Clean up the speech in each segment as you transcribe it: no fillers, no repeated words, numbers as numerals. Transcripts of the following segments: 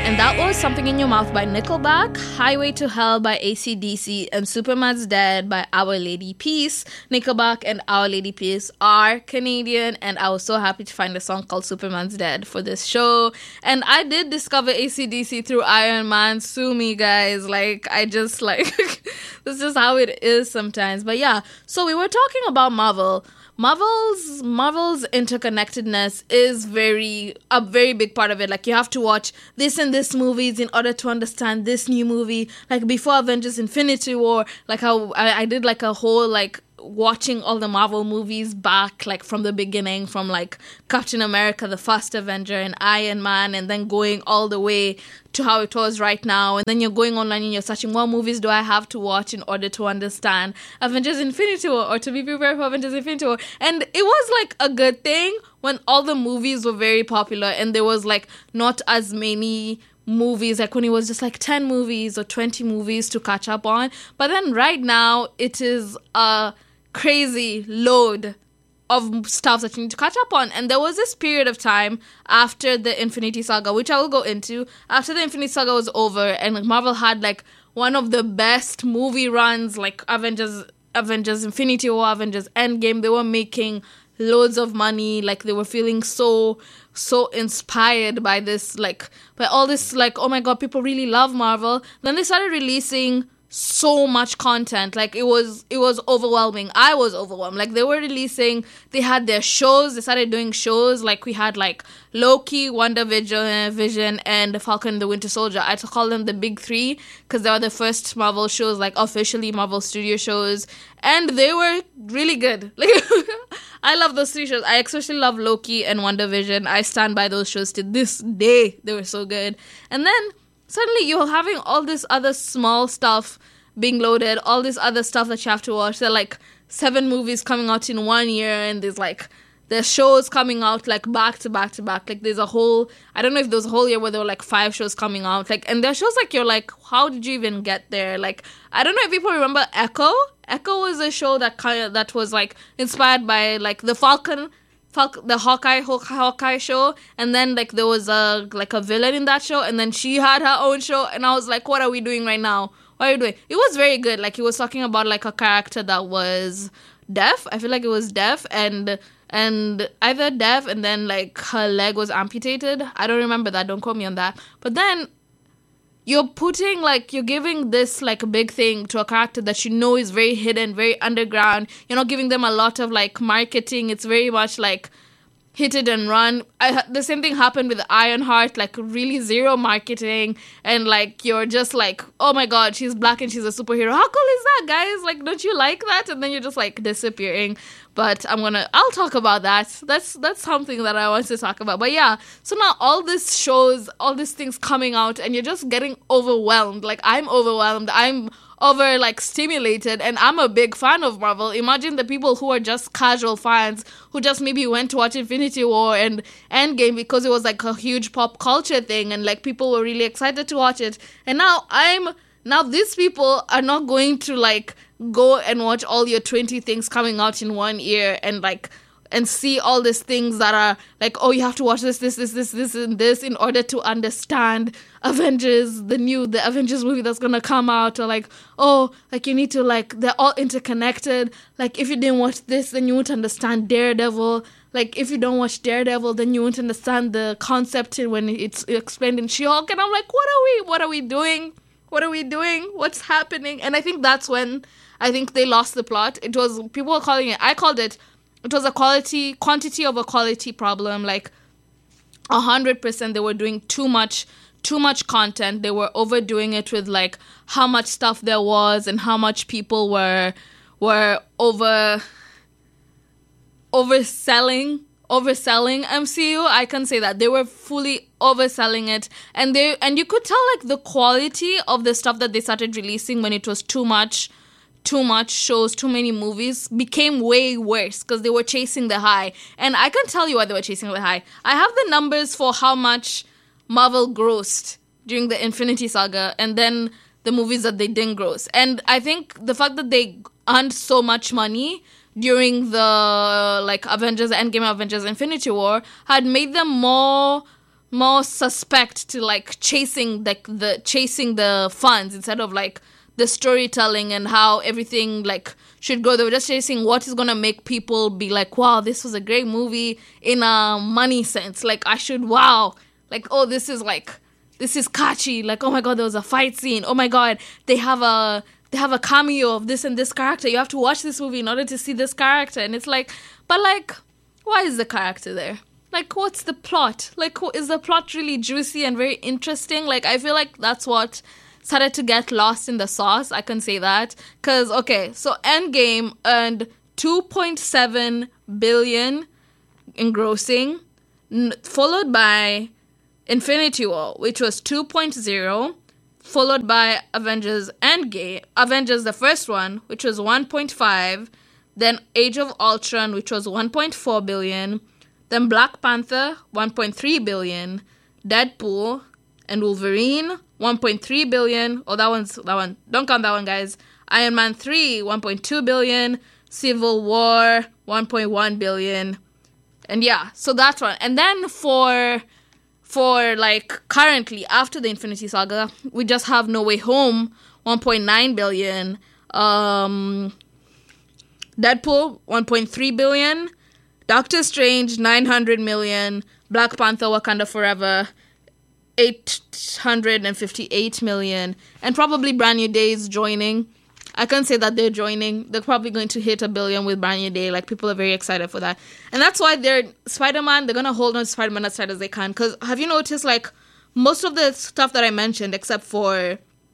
And that was Something in Your Mouth by Nickelback, Highway to Hell by AC/DC, and Superman's Dead by Our Lady Peace. Nickelback and Our Lady Peace are Canadian, and I was so happy to find a song called Superman's Dead for this show. And I did discover AC/DC through Iron Man. Sue me, guys. Like, I just, like, this is how it is sometimes. But yeah, so we were talking about Marvel. Marvel's interconnectedness is a very big part of it. Like, you have to watch this and this movies in order to understand this new movie. Like, before Avengers Infinity War, like how I did like a whole like watching all the Marvel movies back, like from the beginning, from like Captain America, the first Avenger, and Iron Man, and then going all the way to how it was right now. And then you're going online and you're searching, what movies do I have to watch in order to understand Avengers Infinity War, or to be prepared for Avengers Infinity War. And it was like a good thing when all the movies were very popular and there was like not as many movies, like when it was just like 10 movies or 20 movies to catch up on. But then right now it is a crazy load of stuff that you need to catch up on. And there was this period of time after the Infinity Saga, which I will go into, after the Infinity Saga was over, and like Marvel had like one of the best movie runs, like Avengers Infinity War, Avengers Endgame. They were making loads of money. Like, they were feeling so inspired by this, like, by all this, like, oh my god, people really love Marvel. Then they started releasing so much content. Like, it was overwhelming. I was overwhelmed. Like, they had their shows. They started doing shows. Like, we had like Loki, WandaVision, and Falcon and the Winter Soldier. I call them the big three because they were the first Marvel shows, like officially Marvel Studio shows, and they were really good. Like, I love those three shows. I especially love Loki and WandaVision. I stand by those shows to this day. They were so good. And then suddenly you're having all this other small stuff being loaded, all this other stuff that you have to watch. There are like 7 movies coming out in 1 year, and there's shows coming out like back to back to back. Like, there's a whole, I don't know if there was a whole year where there were like 5 shows coming out. Like, and there are shows like, you're like, how did you even get there? Like, I don't know if people remember Echo. Echo was a show that was like inspired by like the the Hawkeye show, and then like there was a villain in that show, and then she had her own show, and I was like, what are we doing right now? What are you doing? It was very good. Like, he was talking about like a character that was deaf. I feel like it was deaf and either deaf and then like her leg was amputated. I don't remember that. Don't quote me on that. But then you're giving this like a big thing to a character that you know is very hidden, very underground. You're not giving them a lot of like marketing. It's very much like hit it and run. The same thing happened with Ironheart, like really zero marketing, and like you're just like, oh my god, she's black and she's a superhero. How cool is that, guys? Like, don't you like that? And then you're just like disappearing. But I'll talk about that. That's something that I want to talk about. But yeah, so now all these shows, all these things coming out, and you're just getting overwhelmed. Like, I'm overwhelmed. I'm over like stimulated, and I'm a big fan of Marvel. Imagine the people who are just casual fans who just maybe went to watch Infinity War and Endgame because it was like a huge pop culture thing, and like people were really excited to watch it. And now these people are not going to like go and watch all your 20 things coming out in 1 year and see all these things that are like, oh, you have to watch this, and this in order to understand Avengers, the Avengers movie that's gonna come out, or like, oh, like you need to like, they're all interconnected. Like, if you didn't watch this, then you won't understand Daredevil. Like, if you don't watch Daredevil, then you won't understand the concept when it's explained in She-Hulk. And I'm like, what are we doing? What's happening? And I think that's when I think they lost the plot. It was, people were calling it, I called it, it was a quantity of a quality problem. Like 100%, they were doing too much content. They were overdoing it with like how much stuff there was and how much people were overselling MCU. I can say that they were fully overselling it, and you could tell like the quality of the stuff that they started releasing when it was too much shows, too many movies, became way worse because they were chasing the high. And I can tell you why they were chasing the high. I have the numbers for how much Marvel grossed during the Infinity Saga and then the movies that they didn't gross. And I think the fact that they earned so much money during the like Avengers Endgame, Avengers Infinity War had made them more more suspect to like chasing the funds instead of like the storytelling and how everything like should go. They were just chasing what is gonna make people be like, wow, this was a great movie in a money sense. Like like, oh, this is catchy. Like, oh my god, there was a fight scene. Oh my god, they have a cameo of this and this character. You have to watch this movie in order to see this character. And it's like, but like, why is the character there? Like, what's the plot? Like, is the plot really juicy and very interesting? Like, I feel like that's what started to get lost in the sauce. I can say that. Because, okay, so Endgame earned $2.7 billion in grossing, followed by Infinity War, which was 2.0, followed by Avengers Endgame, Avengers the first one, which was 1.5, then Age of Ultron, which was 1.4 billion, then Black Panther, 1.3 billion, Deadpool and Wolverine, 1.3 billion. Oh, that one. Don't count that one, guys. Iron Man 3, 1.2 billion, Civil War, 1.1 billion. And yeah, so that one. And then for like currently after the Infinity Saga, we just have No Way Home, 1.9 billion, Deadpool, 1.3 billion, Doctor Strange, 900 million, Black Panther, Wakanda Forever, 858 million, and probably Brand New Day is joining. I can't say that they're joining. They're probably going to hit $1 billion with Brand New Day. Like, people are very excited for that. And that's why they're going to hold on to Spider-Man as tight as they can. Because have you noticed, like, most of the stuff that I mentioned, except for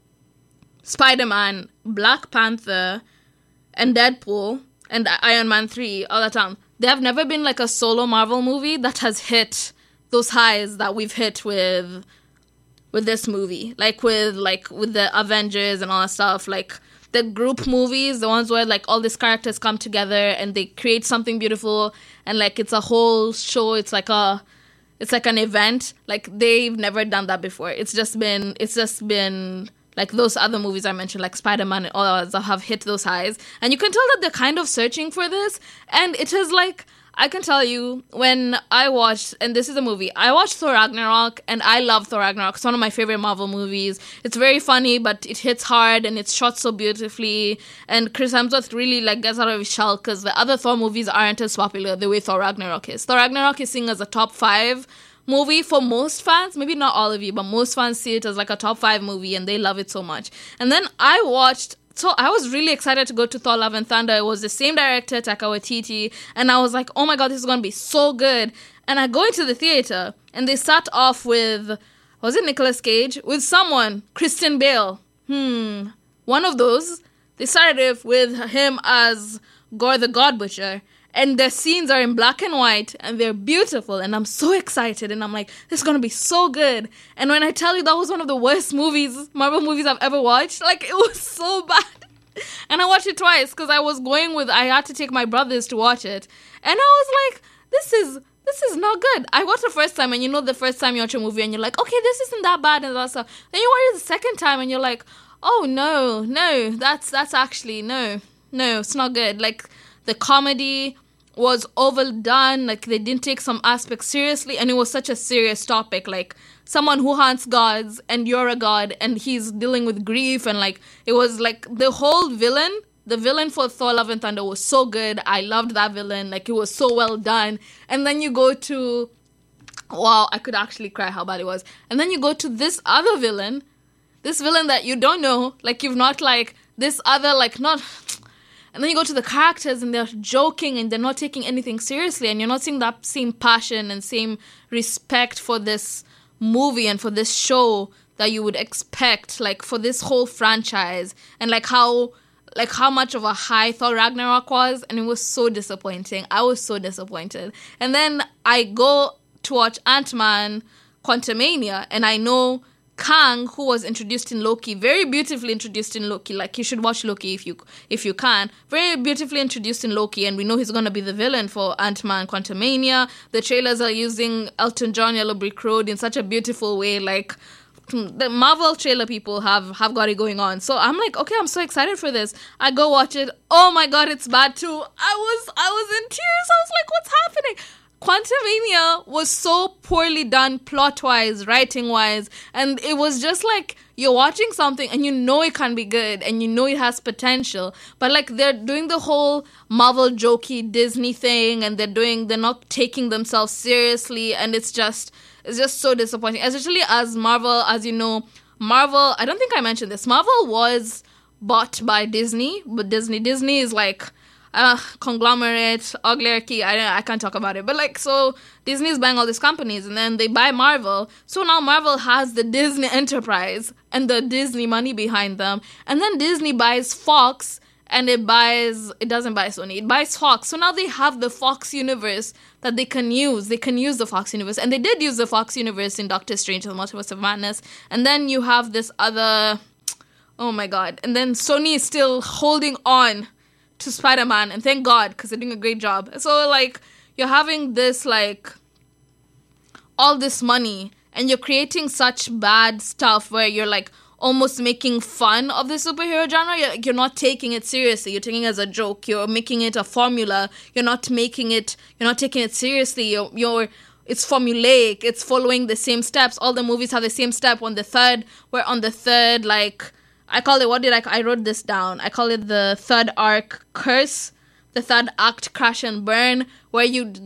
Spider-Man, Black Panther, and Deadpool, and Iron Man 3, all that time, there have never been, like, a solo Marvel movie that has hit those highs that we've hit with this movie. Like, with the Avengers and all that stuff, like, the group movies, the ones where like all these characters come together and they create something beautiful and like it's a whole show, it's like an event. Like, they've never done that before. It's just been like those other movies I mentioned, like Spider-Man and all others that have hit those highs. And you can tell that they're kind of searching for this. And it is like, I can tell you, when I watched, and this is a movie, I watched Thor Ragnarok, and I love Thor Ragnarok. It's one of my favorite Marvel movies. It's very funny, but it hits hard, and it's shot so beautifully. And Chris Hemsworth really like gets out of his shell, because the other Thor movies aren't as popular the way Thor Ragnarok is. Thor Ragnarok is seen as a top 5 movie for most fans. Maybe not all of you, but most fans see it as like a top 5 movie, and they love it so much. And then I was really excited to go to Thor Love and Thunder. It was the same director, Taika Waititi, and I was like, oh my god, this is going to be so good. And I go into the theater, and they start off with, was it Nicolas Cage? With someone, Christian Bale. One of those. They started with him as Gore the God Butcher, and the scenes are in black and white, and they're beautiful, and I'm so excited, and I'm like, this is going to be so good. And when I tell you that was one of the worst Marvel movies I've ever watched, like, it was so bad. And I watched it twice, because I had to take my brothers to watch it, and I was like, this is not good. I watched the first time, and you know the first time you watch a movie, and you're like, okay, this isn't that bad, and all that stuff. Then you watch it the second time, and you're like, oh, no, that's actually, no, it's not good. Like, the comedy was overdone, like they didn't take some aspects seriously, and it was such a serious topic, like someone who hunts gods and you're a god and he's dealing with grief, and like it was like the villain for Thor Love and Thunder was so good. I loved that villain, like it was so well done. And then you go to, wow, I could actually cry how bad it was. And then you go to this other villain, that you don't know, like you've not like this other like not. And then you go to the characters and they're joking and they're not taking anything seriously, and you're not seeing that same passion and same respect for this movie and for this show that you would expect, like for this whole franchise, and like how much of a high Thor Ragnarok was, and it was so disappointing. I was so disappointed. And then I go to watch Ant-Man Quantumania, and I know Kang, who was introduced in Loki, very beautifully introduced in Loki. Like, you should watch Loki if you can. Very beautifully introduced in Loki, and we know he's going to be the villain for Ant-Man Quantumania. The trailers are using Elton John, Yellow Brick Road in such a beautiful way. Like, the Marvel trailer people have got it going on. So I'm like, okay, I'm so excited for this. I go watch it. Oh my god, it's bad too. I was in tears. I was like, what's happening? Quantumania was so poorly done plot-wise, writing-wise, and it was just like you're watching something and you know it can be good and you know it has potential, but like they're doing the whole Marvel jokey Disney thing and they're not taking themselves seriously, and it's just so disappointing. Especially as Marvel, as you know, Marvel, I don't think I mentioned this, Marvel was bought by Disney, but Disney is like conglomerate, oligarchy, I can't talk about it. But like, so Disney's buying all these companies and then they buy Marvel. So now Marvel has the Disney enterprise and the Disney money behind them. And then Disney buys Fox and it doesn't buy Sony, it buys Fox. So now they have the Fox universe that they can use. They can use the Fox universe. And they did use the Fox universe in Doctor Strange and the Multiverse of Madness. And then you have this other, oh my God. And then Sony is still holding on to Spider-Man, and thank God, because they're doing a great job. So like, you're having this like all this money and you're creating such bad stuff where you're like almost making fun of the superhero genre. You're not taking it seriously. You're taking it as a joke. You're making it a formula. You're not taking it seriously. It's formulaic. It's following the same steps. All the movies have the same step. On the third, like, I wrote this down. I call it the third arc curse, the third act crash and burn, where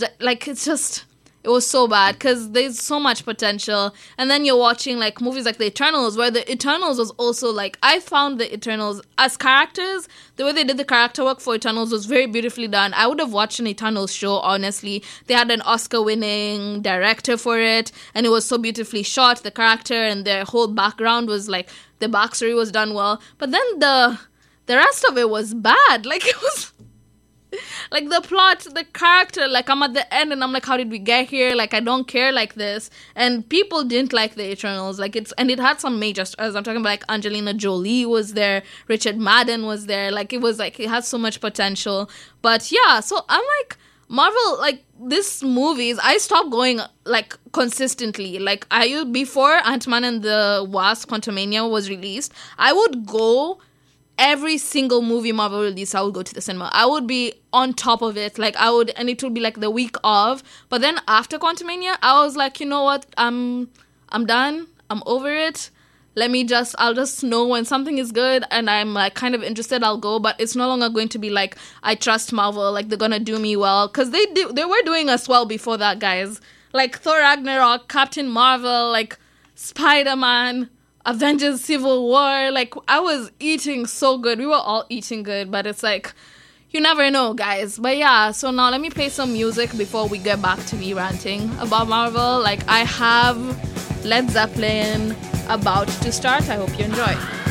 it was so bad because there's so much potential. And then you're watching like movies like The Eternals, where The Eternals was also like, I found The Eternals as characters, the way they did the character work for Eternals was very beautifully done. I would have watched an Eternals show, honestly. They had an Oscar-winning director for it, and it was so beautifully shot. The character and their whole background was like, the backstory was done well. But then the rest of it was bad. Like, it was like the plot, the character, like I'm at the end and I'm like, how did we get here? Like, I don't care like this. And people didn't like The Eternals. Like, it had some major stars. I'm talking about like Angelina Jolie was there, Richard Madden was there. Like, it was like, it had so much potential. But yeah, so I'm like, Marvel, like, this movies, I stopped going like consistently. Like, before Ant-Man and the Wasp: Quantumania was released, I would go every single movie Marvel released. I would go to the cinema. I would be on top of it. Like, and it would be like the week of. But then after Quantumania, I was like, you know what? I'm done. I'm over it. I'll just know when something is good and I'm like kind of interested, I'll go. But it's no longer going to be like, I trust Marvel, like they're gonna do me well. Because they were doing us well before that, guys. Like Thor Ragnarok, Captain Marvel, like Spider-Man, Avengers Civil War. Like, I was eating so good. We were all eating good, but it's like, you never know, guys. But yeah, so now let me play some music before we get back to me ranting about Marvel. Like, I have Led Zeppelin about to start. I hope you enjoy.